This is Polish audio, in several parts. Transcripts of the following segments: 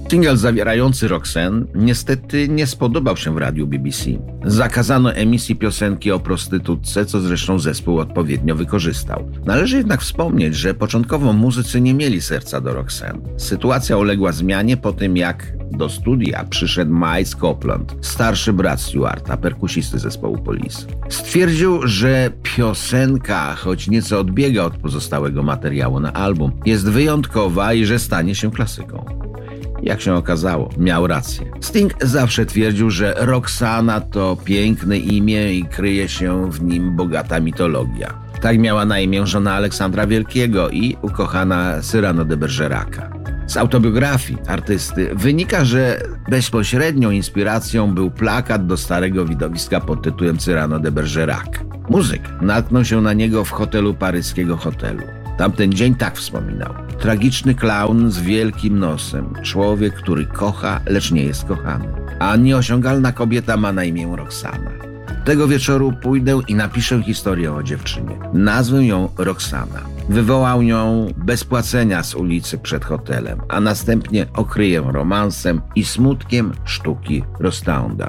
Singiel zawierający Roxanne niestety nie spodobał się w radiu BBC. Zakazano emisji piosenki o prostytutce, co zresztą zespół odpowiednio wykorzystał. Należy jednak wspomnieć, że początkowo muzycy nie mieli serca do Roxanne. Sytuacja uległa zmianie po tym, jak do studia przyszedł Miles Copeland, starszy brat Stewarta, perkusisty zespołu Police. Stwierdził, że piosenka, choć nieco odbiega od pozostałego materiału na album, jest wyjątkowa i że stanie się klasyką. Jak się okazało, miał rację. Sting zawsze twierdził, że Roxana to piękne imię i kryje się w nim bogata mitologia. Tak miała na imię żona Aleksandra Wielkiego i ukochana Cyrano de Bergeraca. Z autobiografii artysty wynika, że bezpośrednią inspiracją był plakat do starego widowiska pod tytułem Cyrano de Bergerac. Muzyk natknął się na niego w hotelu paryskiego hotelu. Tamten dzień tak wspominał. Tragiczny klaun z wielkim nosem. Człowiek, który kocha, lecz nie jest kochany. A nieosiągalna kobieta ma na imię Roxana. Tego wieczoru pójdę i napiszę historię o dziewczynie. Nazwę ją Roxana. Wywołał ją bez płacenia z ulicy przed hotelem, a następnie okryję romansem i smutkiem sztuki Rostaunda.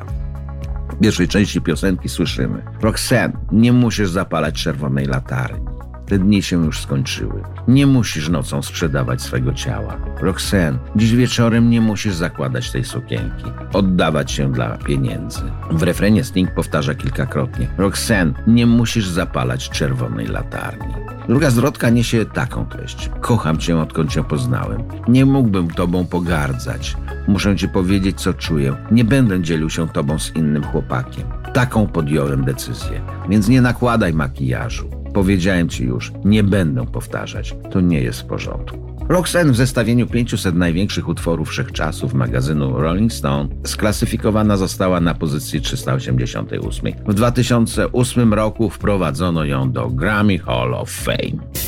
W pierwszej części piosenki słyszymy: Roxanne, nie musisz zapalać czerwonej latarni. Te dni się już skończyły. Nie musisz nocą sprzedawać swego ciała. Roxanne, dziś wieczorem nie musisz zakładać tej sukienki. Oddawać się dla pieniędzy. W refrenie Sting powtarza kilkakrotnie: Roxanne, nie musisz zapalać czerwonej latarni. Druga zwrotka niesie taką treść: kocham cię, odkąd cię poznałem. Nie mógłbym tobą pogardzać. Muszę ci powiedzieć, co czuję. Nie będę dzielił się tobą z innym chłopakiem. Taką podjąłem decyzję. Więc nie nakładaj makijażu. Powiedziałem ci już, nie będę powtarzać. To nie jest w porządku. Roxanne w zestawieniu 500 największych utworów wszechczasów magazynu Rolling Stone sklasyfikowana została na pozycji 388. W 2008 roku wprowadzono ją do Grammy Hall of Fame.